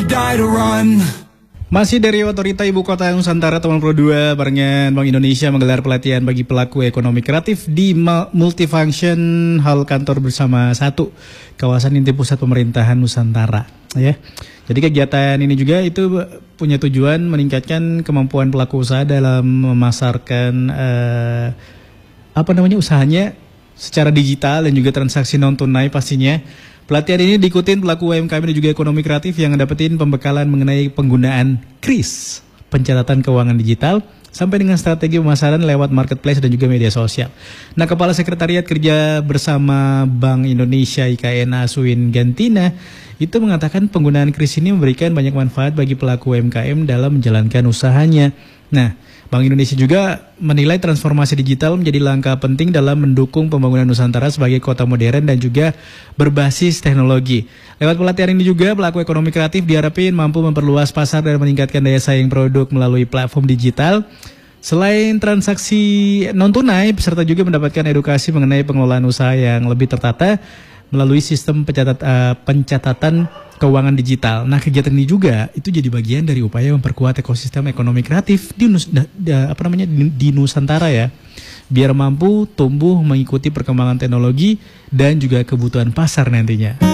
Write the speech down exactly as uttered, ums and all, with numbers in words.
gonna die to run. Masih dari Otorita Ibu Kota Nusantara Tahun Pro dua barengan Bank Indonesia menggelar pelatihan bagi pelaku ekonomi kreatif di Multifunction Hall Kantor Bersama satu kawasan inti pusat pemerintahan Nusantara ya. Jadi kegiatan ini juga itu punya tujuan meningkatkan kemampuan pelaku usaha dalam memasarkan eh, apa namanya usahanya secara digital dan juga transaksi non tunai pastinya. Pelatihan ini diikutin pelaku U M K M dan juga ekonomi kreatif yang dapetin pembekalan mengenai penggunaan kris, pencatatan keuangan digital, sampai dengan strategi pemasaran lewat marketplace dan juga media sosial. Nah, Kepala Sekretariat Kerja Bersama Bank Indonesia I K N Aswin Gantina itu mengatakan penggunaan kris ini memberikan banyak manfaat bagi pelaku U M K M dalam menjalankan usahanya. Nah, Bank Indonesia juga menilai transformasi digital menjadi langkah penting dalam mendukung pembangunan Nusantara sebagai kota modern dan juga berbasis teknologi. Lewat pelatihan ini juga pelaku ekonomi kreatif diharapkan mampu memperluas pasar dan meningkatkan daya saing produk melalui platform digital. Selain transaksi non-tunai, peserta juga mendapatkan edukasi mengenai pengelolaan usaha yang lebih tertata melalui sistem pencatat, uh, pencatatan keuangan digital. Nah, kegiatan ini juga itu jadi bagian dari upaya memperkuat ekosistem ekonomi kreatif di, Nus, da, da, apa namanya di, di Nusantara ya, biar mampu tumbuh mengikuti perkembangan teknologi dan juga kebutuhan pasar nantinya.